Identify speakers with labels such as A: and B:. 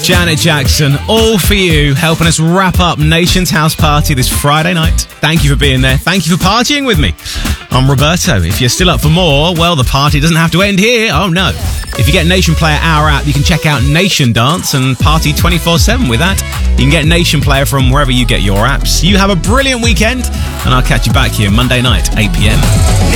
A: Janet Jackson, all for you, helping us wrap up Nation's House Party this Friday night. Thank you for being there. Thank you for partying with me. I'm Roberto. If you're still up for more, well, the party doesn't have to end here. Oh, no. If you get Nation Player Hour app, you can check out Nation Dance and party 24/7 with that. You can get Nation Player from wherever you get your apps. You have a brilliant weekend, and I'll catch you back here Monday night, 8 p.m.